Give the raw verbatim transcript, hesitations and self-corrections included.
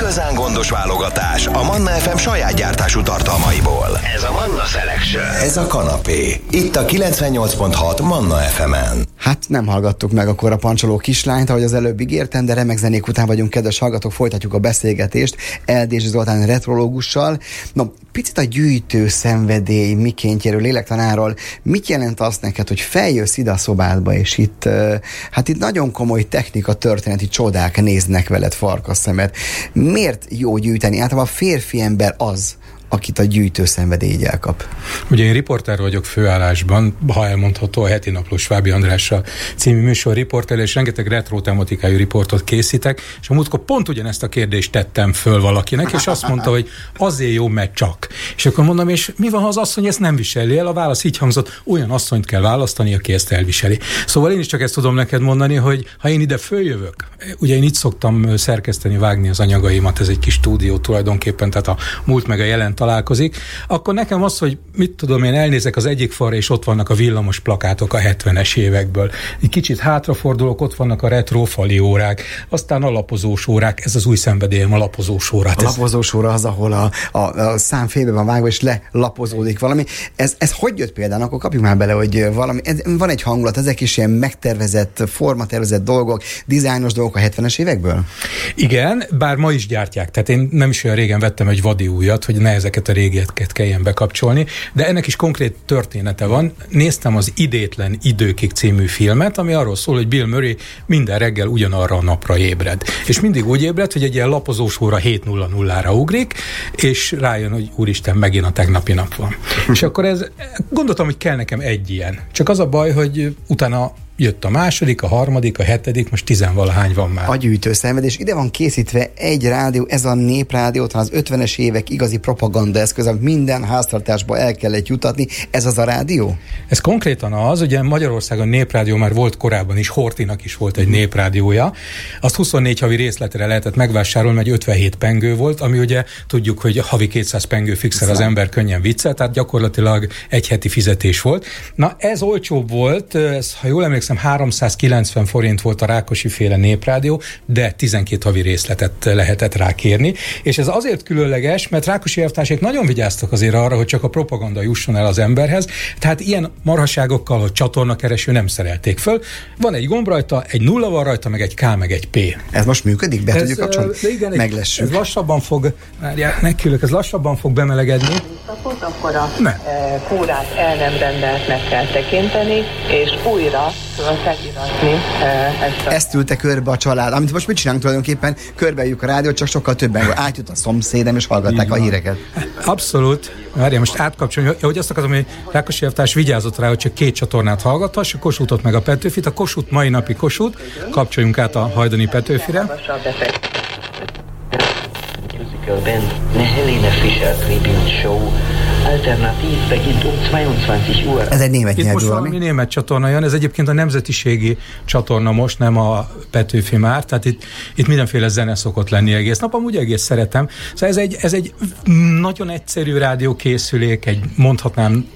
igazán gondos válogatás a Manna ef em saját gyártású tartalmaiból. Ez a Manna Selection. Ez a kanapé. Itt a kilencvennyolc pont hat Manna ef emen. Hát nem hallgattuk meg akkor a pancsoló kislányt, ahogy az előbb ígértem, de remek zenék után vagyunk, kedves hallgatók, folytatjuk a beszélgetést Eldési Zoltán retrológussal. No, picit a gyűjtő szenvedély mikéntjéről, lélektanáról. Mit jelent azt neked, hogy feljössz ide a szobádba, és itt, hát itt nagyon komoly technika, történeti csodák néznek veled farkasszemet. Miért jó gyűjteni? Általában a férfi ember az, akit a gyűjtő szenvedély elkap. Ugye én riporter vagyok főállásban, ha elmondható, a Heti Napló Svábi Andrással című műsor riporter, és rengeteg retro tematikájú riportot készítek, és a múltkor pont ugyanezt a kérdést tettem föl valakinek, és azt mondta, hogy azért jó, mert csak. És akkor mondom, és mi van, ha az asszony ezt nem viseli el? A válasz így hangzott, olyan asszonyt kell választani, aki ezt elviseli. Szóval én is csak ezt tudom neked mondani, hogy ha én ide följövök, ugye én itt szoktam szerkeszteni, vágni az anyagaimat, ez egy kis stúdió tulajdonképpen, tehát a múlt meg a jelen találkozik, akkor nekem az, hogy mit tudom én, elnézek az egyik falra, és ott vannak a villamos plakátok a hetvenes évekből. Egy kicsit hátrafordulok, ott vannak a retro fali órák, aztán a lapozós órák, ez az új szenvedélyem, a lapozós órát. A lapozós óra az, ahol a, a, a szám félbe van vágva, és lelapozódik valami. Ez, ez hogy jött például? Akkor kapjuk már bele, hogy valami, ez, van egy hangulat, ezek is ilyen megtervezett, formatervezett dolgok, dizájnos dolgok a hetvenes évekből? Igen, bár ma is gyártják. Tehát én nem is olyan régen vettem egy vadi újat, hogy ne ezeket a régieket kelljen bekapcsolni, de ennek is konkrét története van. Néztem az Idétlen időkig című filmet, ami arról szól, hogy Bill Murray minden reggel ugyanarra a napra ébred. És mindig úgy ébred, hogy egy ilyen lapozós óra hét nulla nullára ugrik, és rájön, hogy úristen, megint a tegnapi nap van. És akkor ez, gondoltam, hogy kell nekem egy ilyen. Csak az a baj, hogy utána jött a második, a harmadik, a hetedik, most tizenvalahány van már. A gyűjtő szenvedés. Ide van készítve egy rádió, ez a Néprádió, talán az ötvenes évek igazi propagandaeszköz, amit minden háztartásba el kellett jutatni. Ez az a rádió? Ez konkrétan az, ugye Magyarországon Néprádió már volt korábban is, Horthynak is volt egy néprádiója. Azt huszonnégy havi részletre lehetett megvásárolni, mert ötvenhét pengő volt, ami ugye tudjuk, hogy havi kétszáz pengő fixel az ember könnyen viccel, tehát gyakorlatilag egy heti fizetés volt. Na, ez olcsóbb volt, ez, ha jól emlékszem, háromszázkilencven forint volt a Rákosi féle Néprádió, de tizenkét havi részletet lehetett rákérni, és ez azért különleges, mert Rákosi elvtársaik nagyon vigyáztak azért arra, hogy csak a propaganda jusson el az emberhez, tehát ilyen marhaságokkal, hogy csatornakereső nem szerelték föl. Van egy gomb rajta, egy nulla van rajta, meg egy K, meg egy P. Ez most működik? Be ez, tudjuk kapcsolni? Meglessük. Ez lassabban fog, várjál, nekülök, ez lassabban fog bemelegedni. Akkor a ne. kórát el nem rendeltnek kell tekinteni, és újra feliratni ezt a... Ezt ülte körbe a család. Amit most mit csinálunk tulajdonképpen? Körbeüljük a rádiót, csak sokkal többen. Átjut a szomszédem, és hallgatták a híreket. Abszolút. Várjál, most átkapcsolni. Hogy azt akarom, hogy Rákosi elvtárs vigyázott rá, hogy csak két csatornát hallgathass, a Kossuthot meg a Petőfit. A Kossuth mai napi Kossuth. Kapcsoljunk át a hajdani Petőfire. Band eine Helene Fischer Tribute Show. Alternatív beginnt um zweiundzwanzig Uhr. Ez egy német nyelvű. Itt most valami német csatorna jön, ez egyébként a nemzetiségi csatorna most, nem a Petőfi már, tehát itt, itt mindenféle zene szokott lenni egész nap, amúgy egész szeretem. Szóval ez egy, ez egy nagyon egyszerű rádiókészülék, egy mondhatnám